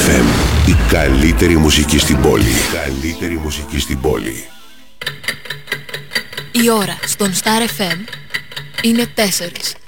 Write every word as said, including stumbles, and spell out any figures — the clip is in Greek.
εφ εμ, η καλύτερη μουσική στην πόλη. Η καλύτερη μουσική στην πόλη. Η ώρα στον Star εφ εμ είναι τέσσερις.